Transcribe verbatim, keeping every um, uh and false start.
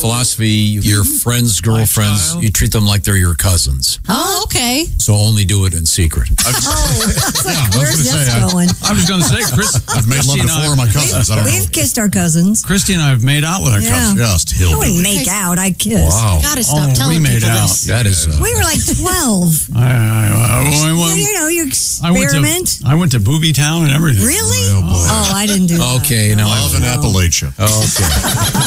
philosophy, your friends, girlfriends, you treat them like they're your cousins. Oh, okay. So only do it in secret. Oh, Yeah, where's this say, going? I was going to say, Chris. I've made love to four of my cousins. I don't know. We've kissed our cousins. Christy and I have made out with our Yeah. cousins. Just I wouldn't hillbilly. make out. I kissed. Wow. Gotta stop Oh, telling we made people out. this. That is... Uh, We were like twelve. I, I, I, I, Well, you know, you I went experiment. to I went to Booby Town and everything. Really? Oh, boy. Oh, I didn't do that. okay, now I Love in Appalachia. Okay.